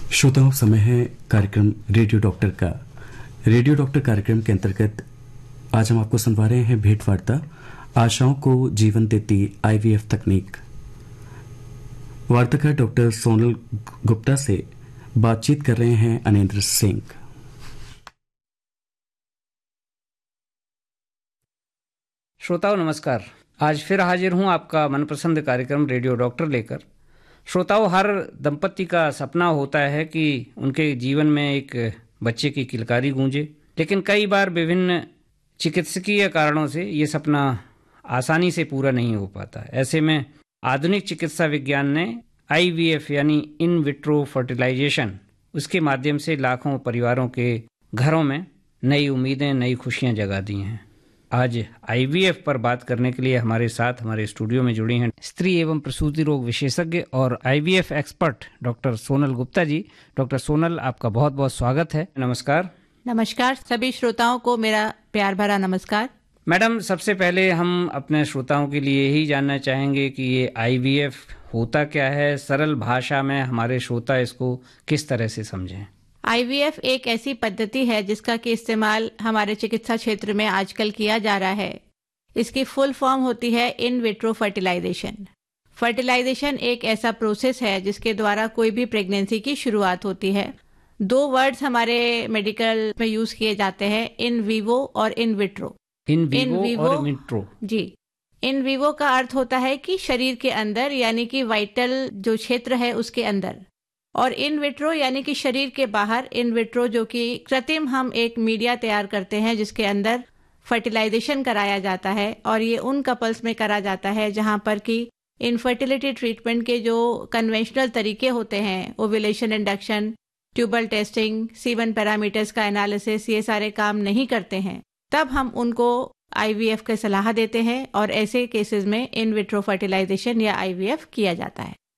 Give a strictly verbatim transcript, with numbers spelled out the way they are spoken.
श्रोताओं, समय है कार्यक्रम रेडियो डॉक्टर का। रेडियो डॉक्टर कार्यक्रम के अंतर्गत आज हम आपको सुनवा रहे हैं भेंट वार्ता आशाओं को जीवन देती आईवीएफ तकनीक। वार्ताकार डॉक्टर सोनल गुप्ता से बातचीत कर रहे हैं अनिंद्र सिंह। श्रोताओं नमस्कार। आज फिर हाजिर हूं आपका मनपसंद कार्यक्रम रेडियो डॉक्टर लेकर। श्रोताओं, हर दंपति का सपना होता है कि उनके जीवन में एक बच्चे की किलकारी गूंजे, लेकिन कई बार विभिन्न चिकित्सकीय कारणों से ये सपना आसानी से पूरा नहीं हो पाता। ऐसे में आधुनिक चिकित्सा विज्ञान ने आईवीएफ यानी इन विट्रो फर्टिलाइजेशन, उसके माध्यम से लाखों परिवारों के घरों में नई उम्मीदें, नई खुशियां जगा दी हैं। आज आईवीएफ पर बात करने के लिए हमारे साथ हमारे स्टूडियो में जुड़ी हैं स्त्री एवं प्रसूति रोग विशेषज्ञ और IVF expert doctor Sonal Gupta ji. Doctor Sonal, आपका बहुत बहुत स्वागत है। नमस्कार। नमस्कार सभी श्रोताओं को मेरा प्यार भरा नमस्कार। मैडम, सबसे पहले हम अपने श्रोताओं के लिए यही जानना चाहेंगे कि ये आईवीएफ होता क्या है, सरल भाषा में हमारे श्रोता इसको किस तरह से समझें। आईवीएफ एक ऐसी पद्धति है जिसका कि इस्तेमाल हमारे चिकित्सा क्षेत्र में आजकल किया जा रहा है। इसकी फुल फॉर्म होती है इन विट्रो फर्टिलाइजेशन। फर्टिलाइजेशन एक ऐसा प्रोसेस है जिसके द्वारा कोई भी प्रेगनेंसी की शुरुआत होती है। दो वर्ड्स हमारे मेडिकल में यूज किए जाते हैं, इन विवो और in vitro. In vivo, Vivo और विट्रो जी। इन विवो का अर्थ होता है कि शरीर के अंदर, यानी कि वाइटल जो क्षेत्र है उसके अंदर, और इन विट्रो यानी कि शरीर के बाहर। इन विट्रो जो कि कृत्रिम हम एक मीडिया तैयार करते हैं जिसके अंदर फर्टिलाइजेशन कराया जाता है, और ये उन कपल्स में करा जाता है जहां पर कि इनफर्टिलिटी ट्रीटमेंट के जो कन्वेंशनल तरीके होते हैं, ओव्यूलेशन इंडक्शन, ट्यूबल टेस्टिंग, सीवन पैरामीटर्स का एनालिसिस, ये सारे काम नहीं करते हैं। तब हम उनको आईवीएफ की सलाह देते हैं और ऐसे केसेस में इन विट्रो फर्टिलाइजेशन या आईवीएफ किया जाता है।